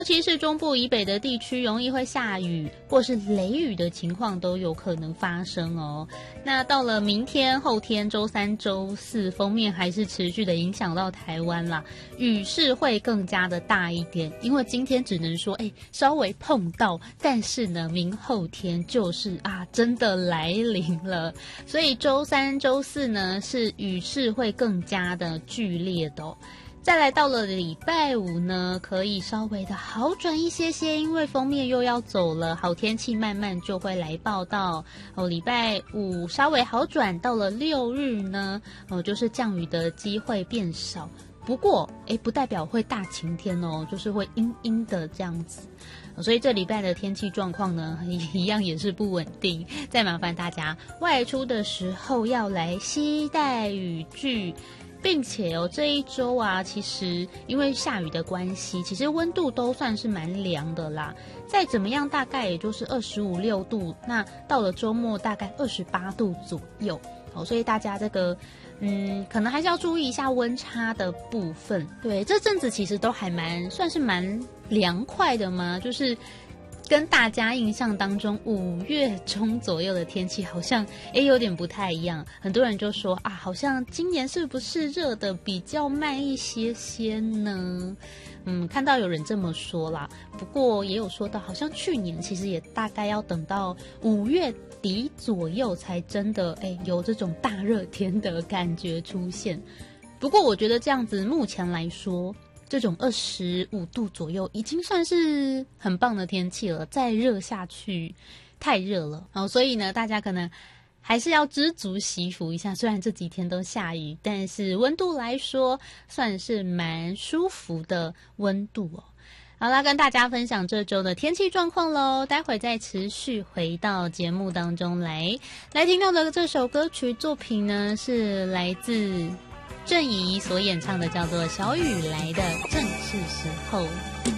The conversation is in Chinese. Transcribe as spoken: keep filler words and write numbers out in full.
尤其是中部以北的地区，容易会下雨或是雷雨的情况都有可能发生哦。那到了明天、后天、周三、周四，锋面还是持续的影响到台湾啦，雨势会更加的大一点。因为今天只能说，哎，稍微碰到，但是呢，明后天就是啊，真的来临了。所以周三、周四呢，是雨势会更加的剧烈的哦。再来到了礼拜五呢，可以稍微的好转一些些，因为锋面又要走了，好天气慢慢就会来报道。哦，礼拜五稍微好转，到了六日呢，哦，就是降雨的机会变少。不过，诶，不代表会大晴天哦，就是会阴阴的这样子。所以这礼拜的天气状况呢，一样也是不稳定。再麻烦大家外出的时候要来携带雨具。并且哦，这一周啊，其实因为下雨的关系，其实温度都算是蛮凉的啦。再怎么样，大概也就是二十五六度。那到了周末，大概二十八度左右。哦，所以大家这个，嗯，可能还是要注意一下温差的部分。对，这阵子其实都还蛮算是蛮凉快的嘛，就是。跟大家印象当中五月中左右的天气好像诶有点不太一样，很多人就说啊，好像今年是不是热的比较慢一些些呢？嗯，看到有人这么说啦，不过也有说到，好像去年其实也大概要等到五月底左右才真的诶有这种大热天的感觉出现。不过我觉得这样子目前来说。这种二十五度左右已经算是很棒的天气了，再热下去太热了哦，所以呢，大家可能还是要知足惜福一下。虽然这几天都下雨，但是温度来说算是蛮舒服的温度哦。好啦，跟大家分享这周的天气状况咯，待会再持续回到节目当中来。来听到的这首歌曲作品呢，是来自郑怡所演唱的，叫做《小雨来的正是时候》。